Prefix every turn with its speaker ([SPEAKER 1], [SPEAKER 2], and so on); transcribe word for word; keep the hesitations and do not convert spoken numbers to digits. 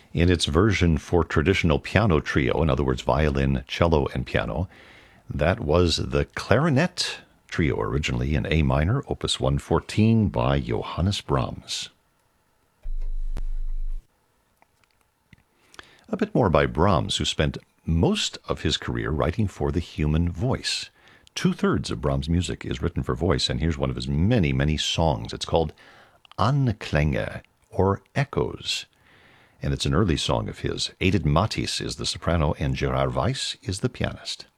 [SPEAKER 1] In its version for traditional piano trio, in other words, violin, cello, and piano, that was the Clarinet Trio, originally in A minor, opus one fourteen by Johannes Brahms. A bit more by Brahms, who spent most of his career writing for the human voice. Two-thirds of Brahms' music is written for voice, and here's one of his many, many songs. It's called Anklänge, or Echoes, and it's an early song of his. Edith Mathis is the soprano, and Gerard Weiss is the pianist.